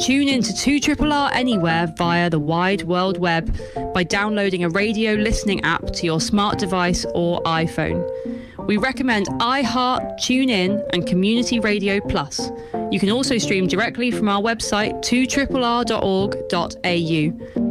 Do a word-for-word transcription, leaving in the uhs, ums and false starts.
Tune in to two R R R anywhere via the wide world web by downloading a radio listening app to your smart device or iPhone. We recommend iHeart, TuneIn and Community Radio Plus. You can also stream directly from our website two R R R dot org dot A U.